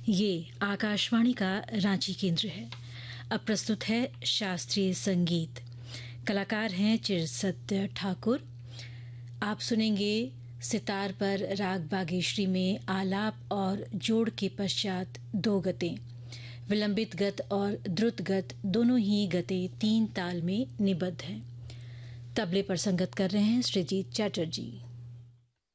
ये आकाशवाणी का रांची केंद्र है। अब प्रस्तुत है शास्त्रीय संगीत। कलाकार हैं चिरसत्य ठाकुर। आप सुनेंगे सितार पर राग बागेश्वरी में आलाप और जोड़ के पश्चात दो गतें। विलंबित गत और द्रुत गत दोनों ही गतें 3 ताल में निबद्ध हैं। तबले पर संगत कर रहे हैं सृजीत चैटर्जी।